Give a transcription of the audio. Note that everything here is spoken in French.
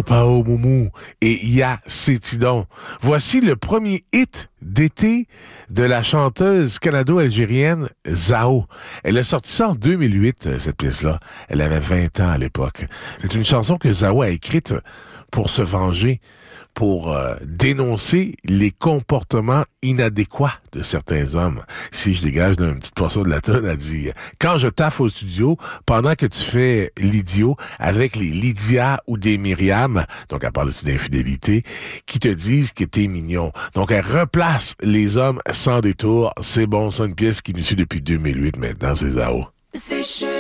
Pao Pao Moumou et Ya Sétidon. Voici le premier hit d'été de la chanteuse canado-algérienne Zao. Elle a sorti ça en 2008, cette pièce-là. Elle avait 20 ans à l'époque. C'est une chanson que Zao a écrite pour se venger, pour dénoncer les comportements inadéquats de certains hommes. Si je dégage d'une petite portion de la tonne, elle dit « Quand je taffe au studio, pendant que tu fais l'idiot avec les Lydia ou des Myriam, donc elle parle aussi d'infidélité, qui te disent que t'es mignon. » Donc elle replace les hommes sans détour. C'est bon, c'est une pièce qui nous suit depuis 2008 maintenant, c'est Zao. C'est